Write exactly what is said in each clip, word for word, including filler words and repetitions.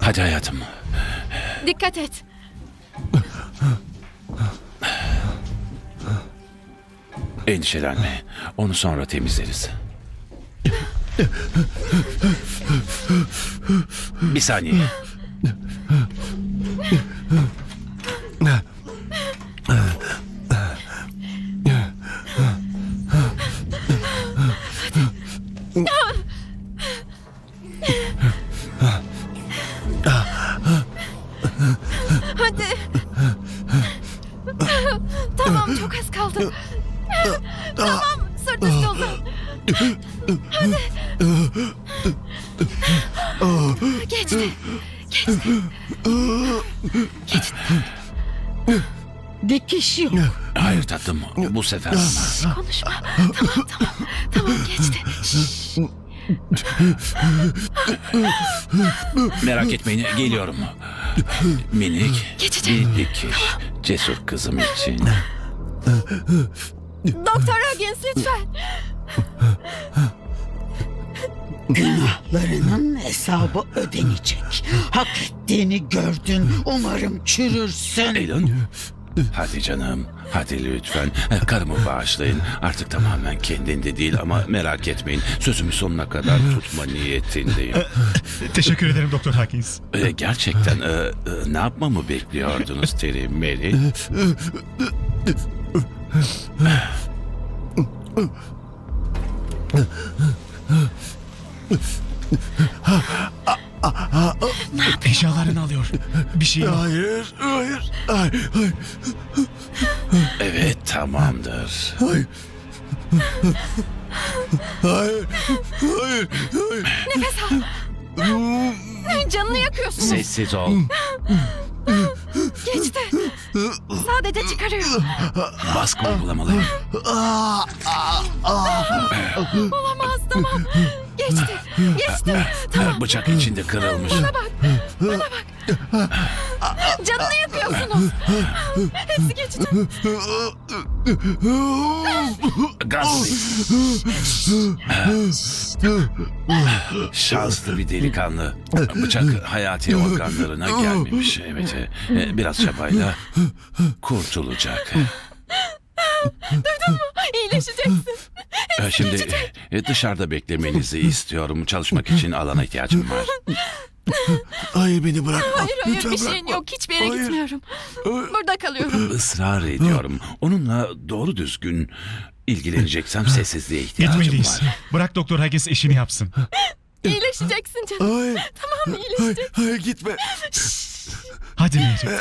Hadi hayatım. Dikkat et. Endişelenme. Onu sonra temizleriz. Bir saniye. Hadi. Tamam, çok az kaldı. Tamam, sırt üstü uzan. Hadi. Geçti. Geçti. Geçti. Dikiş yok. Hayır tatlım. Bu sefer olmaz. Konuşma. Tamam, tamam. Tamam, geçti. Şşş. Merak etmeyin. Geliyorum. Minik. Geçeceğim. Bir dikiş. Cesur kızım için. Doktor Huggins, lütfen. Günahlarının hesabı ödenecek. Hak ettiğini gördün. Umarım çürürsün. Alan. Hadi canım. Hadi lütfen. Karımı bağışlayın. Artık tamamen kendinde değil ama merak etmeyin. Sözümü sonuna kadar tutma niyetindeyim. Teşekkür ederim Doktor Hawkins. Ee, gerçekten e, e, ne yapmamı bekliyordunuz Terry, Mary? Eşyalarını alıyor. Bir şey yok. Hayır, hayır, hayır, hayır, Evet, tamamdır. hayır. Hayır, hayır, hayır. Nefes al. Canını yakıyorsun. Sessiz ol. Geçti. Sadece çıkarıyor. Baskı uygulamalıyım. Olamaz, tamam. Geçti. Geçti. Tamam. Bıçak içinde kırılmış. Bana bak. Bana bak. Canını yakıyorsunuz. Hepsi geçti. Gazlı. Şanslı bir delikanlı. Bıçak hayati organlarına gelmemiş. Evet, e, biraz çabayla kurtulacak. İyileşeceksin. E, Şimdi e, dışarıda beklemenizi istiyorum. Çalışmak için alana ihtiyacım var. Hayır, beni bırakma. Hayır hayır, Lütfen bir şeyin bırakma. yok. Hiçbir yere Hayır. gitmiyorum. Burada kalıyorum. Israr ediyorum. Onunla doğru düzgün ilgileneceksem sessizliğe ihtiyacım Gitmeliyiz. var. Bırak Doktor Hawkins işini yapsın. İyileşeceksin canım. Hayır, Tamam, hayır, iyileşeceksin. hayır, gitme. Hadi Mary.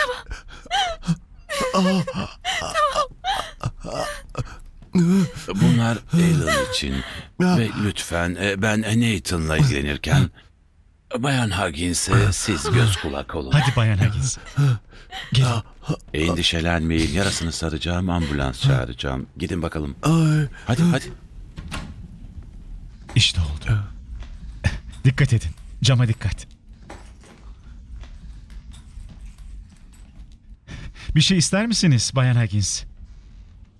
Bunlar Alan için. Ve lütfen e, ben Nathan'la ilgilenirken Bayan Huggins'e siz göz kulak olun. Hadi Bayan Hawkins. Gelin. Endişelenmeyin. Yarasını saracağım, ambulans çağıracağım. Gidin bakalım. Hayır. Hadi hadi. İşte oldu. Dikkat edin. Cama dikkat. Bir şey ister misiniz Bayan Hawkins?